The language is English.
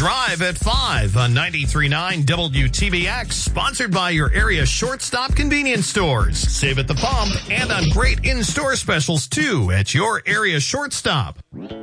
Drive at 5 on 93.9 WTBX, sponsored by your area shortstop convenience stores. Save at the pump and on great in-store specials, too, at your area shortstop.